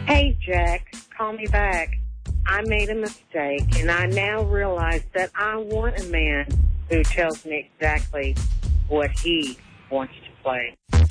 Hey, Jack, call me back. I made a mistake, and I now realize that I want a man who tells me exactly what he wants to play.